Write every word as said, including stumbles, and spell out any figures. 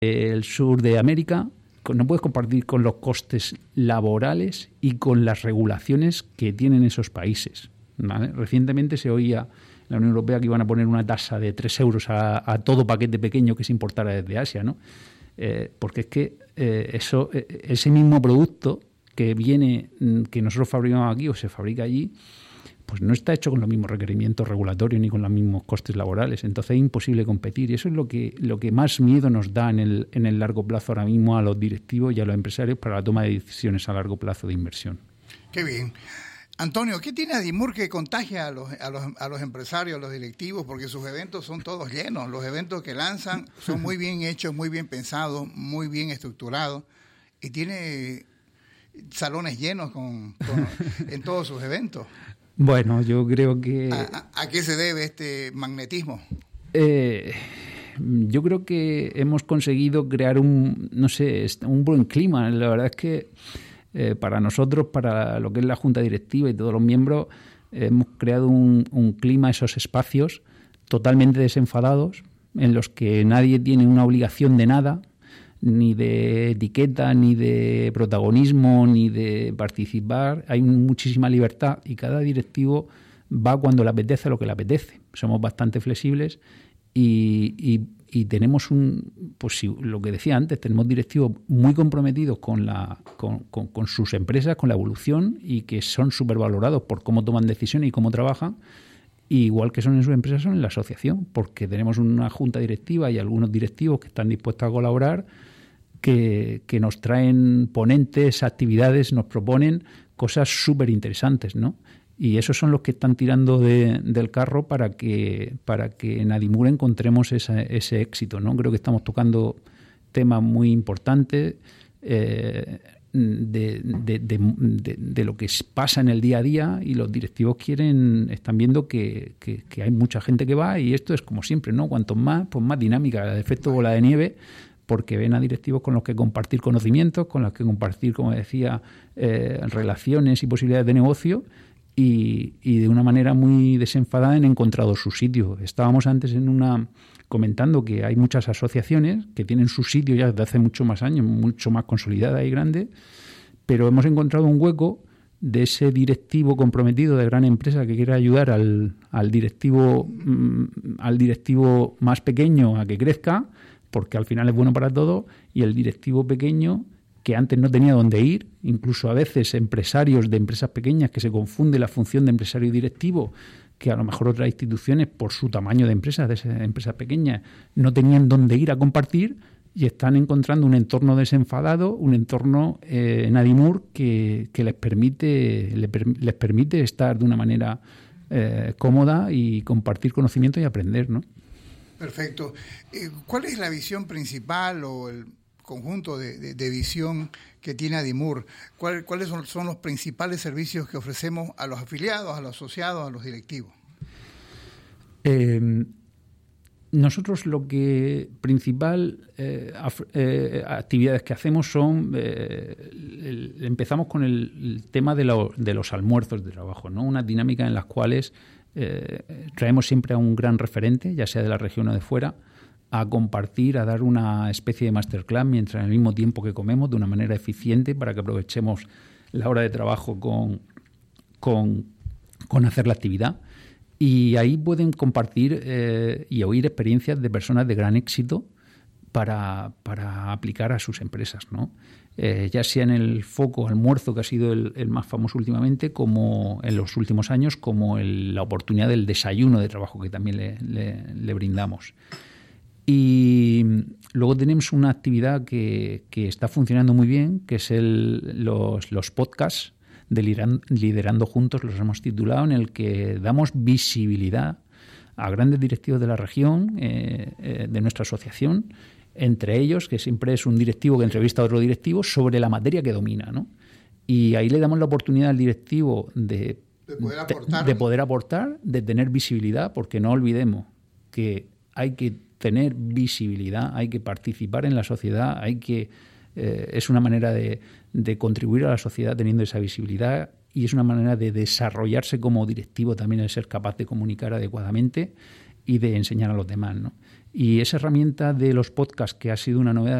el sur de América, no puedes compartir con los costes laborales y con las regulaciones que tienen esos países, ¿vale? Recientemente se oía en la Unión Europea que iban a poner una tasa de tres euros a, a todo paquete pequeño que se importara desde Asia, ¿no? Eh, porque es que eh, eso, eh, ese mismo producto que viene, que nosotros fabricamos aquí o se fabrica allí, pues no está hecho con los mismos requerimientos regulatorios ni con los mismos costes laborales. Entonces es imposible competir. Y eso es lo que, lo que más miedo nos da en el, en el largo plazo ahora mismo a los directivos y a los empresarios para la toma de decisiones a largo plazo de inversión. Qué bien. Antonio, ¿qué tiene Adimur que contagia a los, a los, a los empresarios, a los directivos? Porque sus eventos son todos llenos. Los eventos que lanzan son muy bien hechos, muy bien pensados, muy bien estructurados. Y tiene salones llenos con, con, en todos sus eventos. Bueno, yo creo que... ¿A, a, a qué se debe este magnetismo? Eh, yo creo que hemos conseguido crear un, no sé, un buen clima. La verdad es que eh, para nosotros, para lo que es la Junta Directiva y todos los miembros, eh, hemos creado un, un clima, esos espacios totalmente desenfadados, en los que nadie tiene una obligación de nada, ni de etiqueta, ni de protagonismo, ni de participar. Hay muchísima libertad y cada directivo va cuando le apetece lo que le apetece. Somos bastante flexibles y, y, y tenemos un, pues si, lo que decía antes, tenemos directivos muy comprometidos con, la, con, con, con sus empresas, con la evolución, y que son súper valorados por cómo toman decisiones y cómo trabajan. Y igual que son en sus empresas, son en la asociación, porque tenemos una junta directiva y algunos directivos que están dispuestos a colaborar, que, que nos traen ponentes, actividades, nos proponen cosas súper interesantes, ¿no? Y esos son los que están tirando de, del carro para que, para que en Adimur encontremos esa, ese éxito, ¿no? Creo que estamos tocando temas muy importantes eh, de, de, de, de, de lo que pasa en el día a día, y los directivos quieren, están viendo que, que, que hay mucha gente que va, y esto es como siempre, ¿no? Cuanto más, pues más dinámica, el efecto bola de nieve, porque ven a directivos con los que compartir conocimientos, con los que compartir, como decía, eh, relaciones y posibilidades de negocio, y, y de una manera muy desenfadada han encontrado su sitio. Estábamos antes en una comentando que hay muchas asociaciones que tienen su sitio ya desde hace mucho más años, mucho más consolidada y grande, pero hemos encontrado un hueco de ese directivo comprometido de gran empresa que quiere ayudar al, al directivo mm, al directivo más pequeño a que crezca, porque al final es bueno para todo, y el directivo pequeño que antes no tenía dónde ir, incluso a veces empresarios de empresas pequeñas que se confunde la función de empresario y directivo, que a lo mejor otras instituciones, por su tamaño de empresas, de esas empresas pequeñas, no tenían dónde ir a compartir, y están encontrando un entorno desenfadado, un entorno eh, en Adimur que, que les permite les, les permite estar de una manera eh, cómoda y compartir conocimiento y aprender, ¿no? Perfecto. Eh, ¿Cuál es la visión principal o el conjunto de, de, de visión que tiene Adimur? ¿Cuál, ¿Cuáles son, son los principales servicios que ofrecemos a los afiliados, a los asociados, a los directivos? Eh, nosotros lo que principal eh, af, eh, actividades que hacemos son, eh, el, empezamos con el, el tema de, lo, de los almuerzos de trabajo, ¿no? Una dinámica en las cuales eh, traemos siempre a un gran referente, ya sea de la región o de fuera, a compartir, a dar una especie de masterclass mientras en el mismo tiempo que comemos, de una manera eficiente, para que aprovechemos la hora de trabajo con, con, con hacer la actividad. Y ahí pueden compartir eh, y oír experiencias de personas de gran éxito para, para aplicar a sus empresas, ¿no? Eh, ya sea en el foco almuerzo, que ha sido el, el más famoso últimamente, como en los últimos años, como el, la oportunidad del desayuno de trabajo que también le, le, le brindamos. Y luego tenemos una actividad que, que está funcionando muy bien, que es el, los, los podcasts de Liderando Juntos, los hemos titulado, en el que damos visibilidad a grandes directivos de la región, eh, eh, de nuestra asociación, entre ellos, que siempre es un directivo que entrevista a otro directivo sobre la materia que domina, ¿no? Y ahí le damos la oportunidad al directivo de, de, poder, aportar. de poder aportar, de tener visibilidad, porque no olvidemos que hay que tener visibilidad, hay que participar en la sociedad, hay que eh, es una manera de, de contribuir a la sociedad teniendo esa visibilidad, y es una manera de desarrollarse como directivo también, el ser capaz de comunicar adecuadamente y de enseñar a los demás, ¿no? Y esa herramienta de los podcasts, que ha sido una novedad